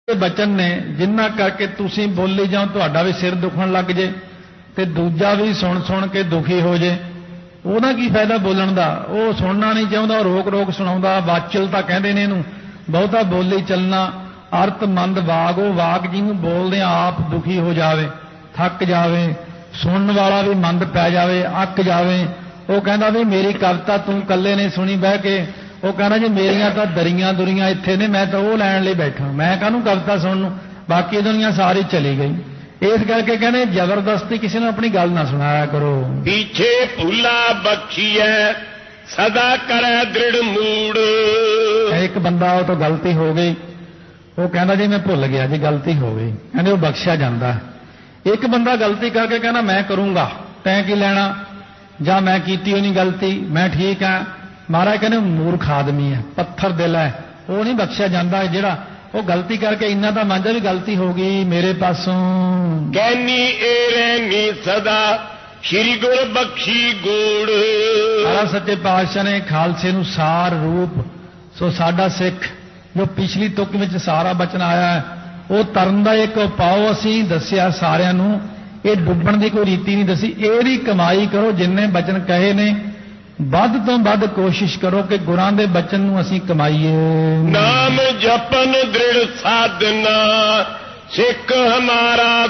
बचन ने जिन्ना करके तुसी बोली जाओ तुहाडा भी सिर दुखण लग जे ते दूजा भी सुन सुन के दुखी हो जे। ਉਹਦਾ ਕੀ ਫਾਇਦਾ ਬੋਲਣ ਦਾ? ਉਹ ਸੁਣਨਾ ਨਹੀਂ ਚਾਹੁੰਦਾ, ਰੋਕ ਰੋਕ ਸੁਣਾਉਂਦਾ। ਵਾਚਲ ਤਾਂ ਕਹਿੰਦੇ ਨੇ ਇਹਨੂੰ, ਬਹੁਤਾ ਬੋਲੀ ਚੱਲਣਾ। ਅਰਥਮੰਦ ਵਾਗ, ਉਹ ਵਾਗ ਜਿਹਨੂੰ ਬੋਲਦੇ ਆਪ ਦੁਖੀ ਹੋ ਜਾਵੇ, ਥੱਕ ਜਾਵੇ, ਸੁਣਨ ਵਾਲਾ ਵੀ ਮੰਦ ਪੈ ਜਾਵੇ, ਅੱਕ ਜਾਵੇ। ਉਹ ਕਹਿੰਦਾ ਵੀ ਮੇਰੀ ਕਵਿਤਾ ਤੂੰ ਇਕੱਲੇ ਨੇ ਸੁਣੀ ਬਹਿ ਕੇ। ਉਹ ਕਹਿੰਦਾ ਜੀ ਮੇਰੀਆਂ ਤਾਂ ਦਰੀਆਂ ਦੁਰੀਆਂ ਇੱਥੇ ਨੇ, ਮੈਂ ਤਾਂ ਉਹ ਲੈਣ ਲਈ ਬੈਠਾ, ਮੈਂ ਕਾਹਨੂੰ ਕਵਿਤਾ ਸੁਣਨ ਨੂੰ, ਬਾਕੀ ਦੁਨੀਆ ਸਾਰੀ ਚਲੀ ਗਈ। ਇਸ ਕਰਕੇ ਕਹਿੰਦੇ ਜ਼ਬਰਦਸਤੀ ਕਿਸੇ ਨੂੰ ਆਪਣੀ ਗੱਲ ਨਾ ਸੁਣਾਇਆ ਕਰੋ। ਪਿੱਛੇ ਭੁੱਲਾ ਬਖਸ਼ੀਐ ਸਦਾ ਕਰੈ ਦ੍ਰਿੜ ਮੂੜ। ਇੱਕ ਬੰਦਾ ਉਹ ਤੋਂ ਗਲਤੀ ਹੋ ਗਈ, ਉਹ ਕਹਿੰਦਾ ਜੀ ਮੈਂ ਭੁੱਲ ਗਿਆ ਜੀ, ਗਲਤੀ ਹੋ ਗਈ, ਕਹਿੰਦੇ ਉਹ ਬਖਸ਼ਿਆ ਜਾਂਦਾ। ਇੱਕ ਬੰਦਾ ਗਲਤੀ ਕਰਕੇ ਕਹਿੰਦਾ ਮੈਂ ਕਰੂੰਗਾ, ਤੈਂ ਕੀ ਲੈਣਾ, ਜਾਂ ਮੈਂ ਕੀਤੀ ਉਹ ਨਹੀਂ ਗਲਤੀ, ਮੈਂ ਠੀਕ ਹਾਂ। ਮਹਾਰਾਜ ਕਹਿੰਦੇ ਮੂਰਖ ਆਦਮੀ ਹੈ, ਪੱਥਰ ਦਿਲ ਹੈ, ਉਹ ਨਹੀਂ ਬਖਸ਼ਿਆ ਜਾਂਦਾ। ਜਿਹੜਾ ਉਹ ਗਲਤੀ ਕਰਕੇ ਇੰਨਾ ਤਾਂ ਮੰਨਦਾ ਵੀ ਗਲਤੀ ਹੋ ਗਈ ਮੇਰੇ ਪਾਸੋਂ। ਕਹਿਨੀ ਏ ਰਹਿਨੀ ਸਦਾ ਸ਼੍ਰੀ ਗੁਰ ਬਖਸ਼ੀ ਗੋੜ। ਸਾਰਾ ਸੱਚੇ ਪਾਤਸ਼ਾਹ ਨੇ ਖਾਲਸੇ ਨੂੰ ਸਾਰ ਰੂਪ, ਸੋ ਸਾਡਾ ਸਿੱਖ ਜੋ ਪਿਛਲੀ ਤੁਕ ਵਿੱਚ ਸਾਰਾ ਬਚਨ ਆਇਆ ਹੈ, ਉਹ ਤਰਨ ਦਾ ਇੱਕ ਉਪਾਅ ਅਸੀਂ ਦੱਸਿਆ ਸਾਰਿਆਂ ਨੂੰ। ਇਹ ਡੁੱਬਣ ਦੀ ਕੋਈ ਰੀਤੀ ਨਹੀਂ ਦੱਸੀ। ਇਹਦੀ ਕਮਾਈ ਕਰੋ, ਜਿੰਨੇ ਬਚਨ ਕਹੇ ਨੇ ਵੱਧ ਤੋਂ ਵੱਧ ਕੋਸ਼ਿਸ਼ ਕਰੋ ਕਿ ਗੁਰਾਂ ਦੇ ਬਚਨ ਨੂੰ ਅਸੀਂ ਕਮਾਈਏ। ਨਾਮ ਜਪਨ ਦ੍ਰਿੜ ਸਾਧਨਾ ਸਿੱਖ ਹਮਾਰਾ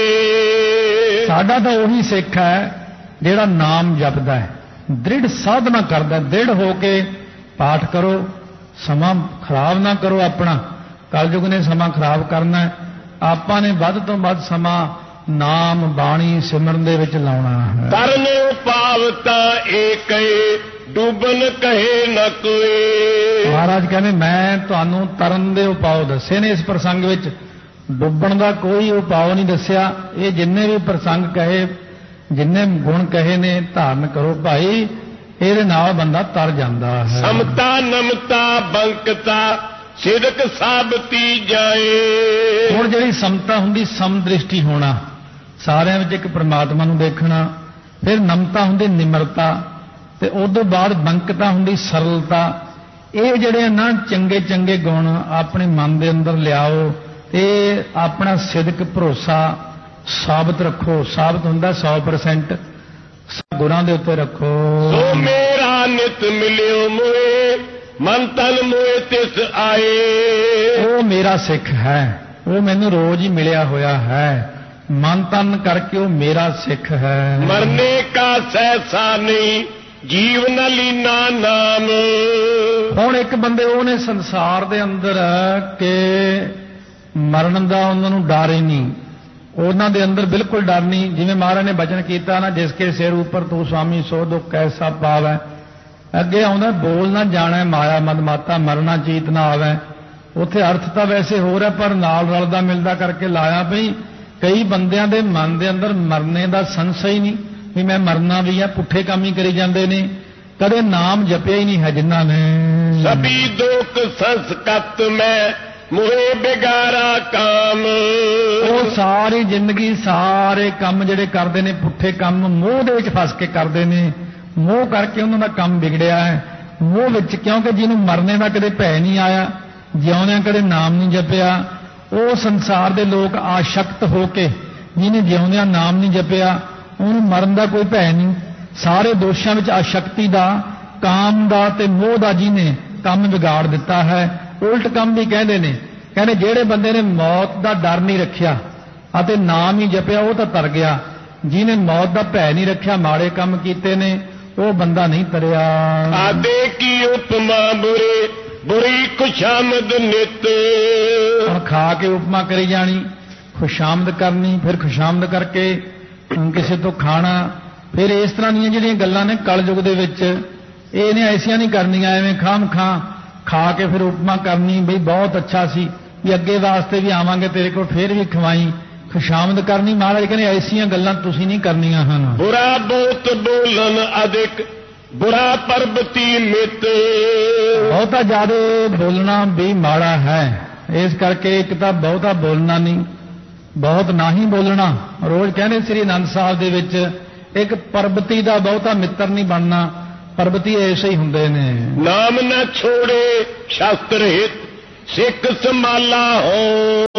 ਸੋਏ। ਸਾਡਾ ਤਾਂ ਉਹੀ ਸਿੱਖ ਹੈ ਜਿਹੜਾ ਨਾਮ ਜਪਦਾ ਹੈ, ਦ੍ਰਿੜ ਸਾਧਨਾ ਕਰਦਾ। ਦ੍ਰਿੜ ਹੋ ਕੇ ਪਾਠ ਕਰੋ, ਸਮਾਂ ਖਰਾਬ ਨਾ ਕਰੋ ਆਪਣਾ। ਕਲਯੁਗ ਨੇ ਸਮਾਂ ਖਰਾਬ ਕਰਨਾ ਹੈ, ਆਪਾਂ ਨੇ ਵੱਧ ਤੋਂ ਵੱਧ ਸਮਾਂ ਨਾਮ ਬਾਣੀ ਸਿਮਰਨ ਦੇ ਵਿੱਚ ਲਾਉਣਾ ਹੈ। ਤਰਨ ਪਾਵਤਾ ਏਕਏ ਡੁੱਬਨ ਕਹੇ ਨ ਕੋਏ। ਮਹਾਰਾਜ ਕਹਿੰਦੇ ਮੈਂ ਤੁਹਾਨੂੰ ਤਰਨ ਦੇ ਉਪਾਅ ਦੱਸੇ ਨੇ ਇਸ ਪ੍ਰਸੰਗ ਵਿੱਚ, ਡੁੱਬਣ ਦਾ ਕੋਈ ਉਪਾਅ ਨਹੀਂ ਦੱਸਿਆ। ਇਹ ਜਿੰਨੇ ਵੀ ਪ੍ਰਸੰਗ ਕਹੇ, ਜਿੰਨੇ ਗੁਣ ਕਹੇ ਨੇ ਧਾਰਨ ਕਰੋ ਭਾਈ, ਇਹਦੇ ਨਾਲ ਬੰਦਾ ਤਰ ਜਾਂਦਾ ਹੈ। ਸਮਤਾ ਨਮਤਾ ਬੰਕਤਾ ਸਿਦਕ ਸਾਬਤੀ ਜਾਏ। ਹੁਣ ਜਿਹੜੀ ਸਮਤਾ ਹੁੰਦੀ, ਸਮਦ੍ਰਿਸ਼ਟੀ ਹੋਣਾ, ਸਾਰਿਆਂ ਵਿੱਚ ਇੱਕ ਪ੍ਰਮਾਤਮਾ ਨੂੰ ਦੇਖਣਾ। ਫਿਰ ਨਮਤਾ ਹੁੰਦੀ ਨਿਮਰਤਾ, ਤੇ ਉਦੋਂ ਬਾਅਦ ਬੰਕਤਾ ਹੁੰਦੀ ਸਰਲਤਾ। ਇਹ ਜਿਹੜੇ ਨਾ ਚੰਗੇ ਚੰਗੇ ਗੁਣ ਆਪਣੇ ਮਨ ਦੇ ਅੰਦਰ ਲਿਆਓ ਤੇ ਆਪਣਾ ਸਿਦਕ ਭਰੋਸਾ ਸਾਬਤ ਰੱਖੋ। ਸਾਬਤ ਹੁੰਦਾ 100% ਗੁਰਾਂ ਦੇ ਉੱਤੇ ਰੱਖੋ। ਸੋ ਮੇਰਾ ਨਿਤ ਮਿਲਿਓ ਮੋਏ ਮਨ ਤਨ ਮੋਏ ਤਿਸ ਆਏ। ਉਹ ਮੇਰਾ ਸਿੱਖ ਹੈ, ਉਹ ਮੈਨੂੰ ਰੋਜ਼ ਹੀ ਮਿਲਿਆ ਹੋਇਆ ਹੈ, ਮਨ ਤਨ ਕਰਕੇ ਉਹ ਮੇਰਾ ਸਿੱਖ ਹੈ। ਮਰਨੇ ਕਾ ਸਹਿਸਾ ਨਹੀਂ ਜੀਵ ਨ ਲੀਨਾ ਨਾਮ। ਹੁਣ ਇੱਕ ਬੰਦੇ ਉਹਨੇ ਸੰਸਾਰ ਦੇ ਅੰਦਰ ਕਿ ਮਰਨ ਦਾ ਉਹਨਾਂ ਨੂੰ ਡਰ ਹੀ ਨਹੀਂ, ਉਹਨਾਂ ਦੇ ਅੰਦਰ ਬਿਲਕੁਲ ਡਰ ਨਹੀਂ। ਜਿਵੇਂ ਮਹਾਰਾਜ ਨੇ ਬਚਨ ਕੀਤਾ ਨਾ, ਜਿਸ ਕੇ ਸਿਰ ਉੱਪਰ ਤੂੰ ਸੁਆਮੀ ਸੋ ਦੁੱਖ ਕੈਸਾ ਪਾਵੈ। ਅੱਗੇ ਆਉਂਦਾ ਬੋਲ ਨਾ ਜਾਣੈ ਮਾਇਆ ਮਦ ਮਾਤਾ ਮਰਨਾ ਚੀਤ ਨਾ ਆਵੈ। ਉੱਥੇ ਅਰਥ ਤਾਂ ਵੈਸੇ ਹੋਰ ਹੈ, ਪਰ ਨਾਲ ਰਲਦਾ ਮਿਲਦਾ ਕਰਕੇ ਲਾਇਆ ਪਈ। ਕਈ ਬੰਦਿਆਂ ਦੇ ਮਨ ਦੇ ਅੰਦਰ ਮਰਨੇ ਦਾ ਸੰਸ਼ਾ ਹੀ ਨਹੀਂ ਵੀ ਮੈਂ ਮਰਨਾ ਵੀ ਹੈ, ਪੁੱਠੇ ਕੰਮ ਹੀ ਕਰੀ ਜਾਂਦੇ ਨੇ, ਕਦੇ ਨਾਮ ਜਪਿਆ ਹੀ ਨਹੀਂ ਹੈ ਜਿਨ੍ਹਾਂ ਨੇ। ਸਭੀ ਦੁਖ ਸੰਸਕਤ ਮੈਂ ਮੋਹਿ ਬਿਗਾਰਾ ਕਾਮ। ਉਹ ਸਾਰੀ ਜ਼ਿੰਦਗੀ ਸਾਰੇ ਕੰਮ ਜਿਹੜੇ ਕਰਦੇ ਨੇ ਪੁੱਠੇ ਕੰਮ, ਮੋਹ ਦੇ ਵਿੱਚ ਫਸ ਕੇ ਕਰਦੇ ਨੇ। ਮੋਹ ਕਰਕੇ ਉਹਨਾਂ ਦਾ ਕੰਮ ਵਿਗੜਿਆ ਹੈ, ਮੋਹ ਵਿੱਚ। ਕਿਉਂਕਿ ਜਿਹਨੂੰ ਮਰਨੇ ਦਾ ਕਦੇ ਭੈ ਨਹੀਂ ਆਇਆ, ਜਿਉਂਦਿਆਂ ਕਦੇ ਨਾਮ ਨਹੀਂ ਜਪਿਆ, ਉਹ ਸੰਸਾਰ ਦੇ ਲੋਕ ਆਸ਼ਕਤ ਹੋ ਕੇ, ਜਿਹਨੇ ਜਿਉਂਦਿਆਂ ਨਾਮ ਨਹੀਂ ਜਪਿਆ ਉਹਨੂੰ ਮਰਨ ਦਾ ਕੋਈ ਭੈ ਨਹੀਂ। ਸਾਰੇ ਦੋਸ਼ਾਂ ਵਿੱਚ ਆਸ਼ਕਤੀ ਦਾ, ਕਾਮ ਦਾ ਤੇ ਮੋਹ ਦਾ ਜਿਹਨੇ ਕੰਮ ਵਿਗਾੜ ਦਿੱਤਾ ਹੈ। ਉਲਟ ਕੰਮ ਵੀ ਕਹਿੰਦੇ ਨੇ, ਕਹਿੰਦੇ ਜਿਹੜੇ ਬੰਦੇ ਨੇ ਮੌਤ ਦਾ ਡਰ ਨਹੀਂ ਰੱਖਿਆ ਅਤੇ ਨਾਮ ਹੀ ਜਪਿਆ ਉਹ ਤਾਂ ਤਰ ਗਿਆ। ਜਿਹਨੇ ਮੌਤ ਦਾ ਭੈ ਨਹੀਂ ਰੱਖਿਆ, ਮਾੜੇ ਕੰਮ ਕੀਤੇ ਨੇ, ਉਹ ਬੰਦਾ ਨਹੀਂ ਤਰਿਆ। ਆਦੇ ਕੀ ਉਪਮਾ ਬੁਰੇ ਬੁਰੀ ਖੁਸ਼ਾਮਦ ਨਿਤ। ਹੁਣ ਖਾ ਕੇ ਉਪਮਾ ਕਰੀ ਜਾਣੀ, ਖੁਸ਼ਾਮਦ ਕਰਨੀ, ਫਿਰ ਖੁਸ਼ਾਮਦ ਕਰਕੇ ਕਿਸੇ ਤੋਂ ਖਾਣਾ। ਫਿਰ ਇਸ ਤਰ੍ਹਾਂ ਦੀਆਂ ਜਿਹੜੀਆਂ ਗੱਲਾਂ ਨੇ ਕਲਯੁਗ ਦੇ ਵਿੱਚ, ਇਹ ਨੇ ਐਸੀਆਂ ਨਹੀਂ ਕਰਨੀਆਂ। ਐਵੇਂ ਖਾਮ ਖਾ ਕੇ ਫਿਰ ਉਪਮਾ ਕਰਨੀ, ਬਈ ਬਹੁਤ ਅੱਛਾ ਸੀ, ਵੀ ਅੱਗੇ ਵਾਸਤੇ ਵੀ ਆਵਾਂਗੇ ਤੇਰੇ ਕੋਲ, ਫਿਰ ਵੀ ਖਵਾਈ, ਖੁਸ਼ਾਮਦ ਕਰਨੀ। ਮਹਾਰਾਜ ਕਹਿੰਦੇ ਐਸੀਆਂ ਗੱਲਾਂ ਤੁਸੀਂ ਨਹੀਂ ਕਰਨੀਆਂ ਹਨ। ਬੁਰਾ ਬਹੁਤ ਬੋਲਨ ਅਧਿਕ ਬੁਰਾ ਪਰਬਤੀ ਮਿਤ। ਬਹੁਤਾ ਜ਼ਿਆਦਾ ਬੋਲਣਾ ਵੀ ਮਾੜਾ ਹੈ। ਇਸ ਕਰਕੇ ਇੱਕ ਤਾਂ ਬਹੁਤਾ ਬੋਲਣਾ ਨਹੀਂ, ਬਹੁਤ ਨਾ ਹੀ ਬੋਲਣਾ। ਰੋਜ਼ ਕਹਿੰਦੇ ਸ੍ਰੀ ਅਨੰਦ ਸਾਹਿਬ ਦੇ ਵਿੱਚ, ਇੱਕ ਪਰਬਤੀ ਦਾ ਬਹੁਤਾ ਮਿੱਤਰ ਨਹੀਂ ਬਣਨਾ। ਪਰਬਤੀ ਐਸੇ ਹੀ ਹੁੰਦੇ ਨੇ। ਨਾਮ ਨਾ ਛੋੜੇ ਸ਼ਾਸਤਰ ਹਿਤ ਸਿੱਖ ਸੰਭਾਲਾ ਹੋ।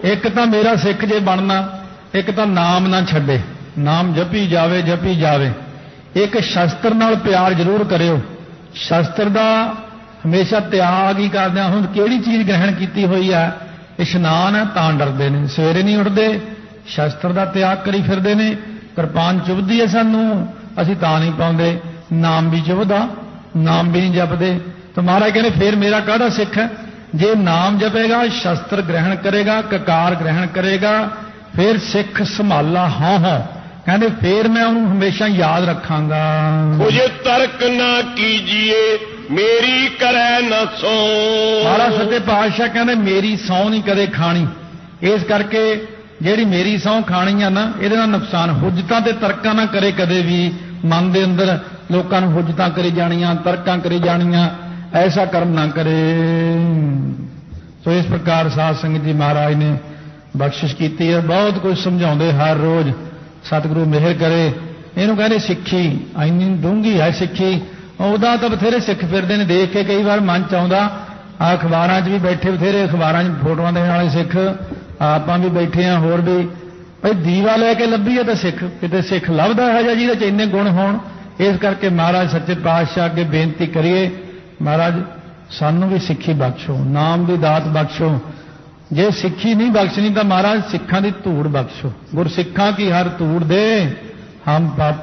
ਇੱਕ ਤਾਂ ਮੇਰਾ ਸਿੱਖ ਜੇ ਬਣਨਾ, ਇੱਕ ਤਾਂ ਨਾਮ ਨਾ ਛੱਡੇ, ਨਾਮ ਜਪੀ ਜਾਵੇ। ਇੱਕ ਸ਼ਸਤਰ ਨਾਲ ਪਿਆਰ ਜ਼ਰੂਰ ਕਰਿਓ। ਸ਼ਸਤਰ ਦਾ ਹਮੇਸ਼ਾ ਤਿਆਗ ਹੀ ਕਰਦੇ ਹਾਂ। ਹੁਣ ਕਿਹੜੀ ਚੀਜ਼ ਗ੍ਰਹਿਣ ਕੀਤੀ ਹੋਈ ਹੈ? ਇਸ਼ਨਾਨ ਹੈ ਤਾਂ ਡਰਦੇ ਨੇ, ਸਵੇਰੇ ਨਹੀਂ ਉੱਠਦੇ, ਸ਼ਸਤਰ ਦਾ ਤਿਆਗ ਕਰੀ ਫਿਰਦੇ ਨੇ। ਕਿਰਪਾਨ ਚੁਭਦੀ ਹੈ ਸਾਨੂੰ, ਅਸੀਂ ਤਾਂ ਨਹੀਂ ਪਾਉਂਦੇ। ਨਾਮ ਵੀ ਚੁਭਦਾ, ਨਾਮ ਵੀ ਨਹੀਂ ਜਪਦੇ। ਤਾਂ ਮਹਾਰਾਜ ਕਹਿੰਦੇ ਫੇਰ ਮੇਰਾ ਕਾਹਦਾ ਸਿੱਖ ਹੈ? ਜੇ ਨਾਮ ਜਪੇਗਾ, ਸ਼ਸਤਰ ਗ੍ਰਹਿਣ ਕਰੇਗਾ, ਕਕਾਰ ਗ੍ਰਹਿਣ ਕਰੇਗਾ, ਫਿਰ ਸਿੱਖ ਸੰਭਾਲਾ ਹਾਂ। ਕਹਿੰਦੇ ਫੇਰ ਮੈਂ ਉਹਨੂੰ ਹਮੇਸ਼ਾ ਯਾਦ ਰੱਖਾਂਗਾ। ਕੁਝ ਤਰਕ ਨਾ ਕੀਜੀਏ ਮੇਰੀ ਕਰੈ ਨਾ ਸੋ। ਮਹਾਰਾਜ ਸੱਚੇ ਪਾਤਸ਼ਾਹ ਕਹਿੰਦੇ ਮੇਰੀ ਸਹੁੰ ਨਹੀਂ ਕਦੇ ਖਾਣੀ। ਇਸ ਕਰਕੇ ਜਿਹੜੀ ਮੇਰੀ ਸਹੁੰ ਖਾਣੀ ਆ ਨਾ, ਇਹਦੇ ਨਾਲ ਨੁਕਸਾਨ। ਹੁਜਤਾਂ ਤੇ ਤਰਕਾਂ ਨਾ ਕਰੇ ਕਦੇ ਵੀ। ਮਨ ਦੇ ਅੰਦਰ ਲੋਕਾਂ ਨੂੰ ਹੁਜਤਾਂ ਕਰੀ ਜਾਣੀਆਂ, ਤਰਕਾਂ ਕਰੀ ਜਾਣੀਆਂ, ਐਸਾ ਕਰਮ ਨਾ ਕਰੇ। ਸੋ ਇਸ ਪ੍ਰਕਾਰ ਸਾਧ ਸੰਗਤ ਜੀ ਮਹਾਰਾਜ ਨੇ ਬਖਸ਼ਿਸ਼ ਕੀਤੀ ਹੈ। ਬਹੁਤ ਕੁਝ ਸਮਝਾਉਂਦੇ ਹਰ ਰੋਜ਼। ਸਤਿਗੁਰੂ ਮਿਹਰ ਕਰੇ। ਇਹਨੂੰ ਕਹਿੰਦੇ ਸਿੱਖੀ ਇੰਨੀ ਡੂੰਘੀ ਹੈ ਸਿੱਖੀ। ਉਹਦਾ ਤਾਂ ਬਥੇਰੇ ਸਿੱਖ ਫਿਰਦੇ ਨੇ, ਦੇਖ ਕੇ ਕਈ ਵਾਰ ਮਨ ਚ ਆਉਂਦਾ। ਅਖਬਾਰਾਂ 'ਚ ਵੀ ਬੈਠੇ ਬਥੇਰੇ, ਅਖਬਾਰਾਂ 'ਚ ਫੋਟੋਆਂ ਦੇਣ ਵਾਲੇ ਸਿੱਖ, ਆਪਾਂ ਵੀ ਬੈਠੇ ਹਾਂ, ਹੋਰ ਵੀ। ਭਈ ਦੀਵਾ ਲੈ ਕੇ ਲੱਭੀਏ ਤਾਂ ਸਿੱਖ ਕਿਤੇ ਸਿੱਖ ਲੱਭਦਾ ਹੈ ਜਾਂ ਜਿਹਦੇ 'ਚ ਇੰਨੇ ਗੁਣ ਹੋਣ। ਇਸ ਕਰਕੇ ਮਹਾਰਾਜ ਸੱਚੇ ਪਾਤਸ਼ਾਹ ਅੱਗੇ ਬੇਨਤੀ ਕਰੀਏ, ਮਹਾਰਾਜ ਸਾਨੂੰ ਵੀ ਸਿੱਖੀ ਬਖਸ਼ੋ, ਨਾਮ ਦੀ ਦਾਤ ਬਖਸ਼ੋ। ਜੇ ਸਿੱਖੀ ਨਹੀਂ ਬਖਸ਼ਣੀ ਤਾਂ ਮਹਾਰਾਜ ਸਿੱਖਾਂ ਦੀ ਧੂੜ ਬਖਸ਼ੋ। ਗੁਰ ਸਿੱਖਾਂ ਕੀ ਹਰ ਧੂੜ ਦੇ ਹਮ ਪਾਪ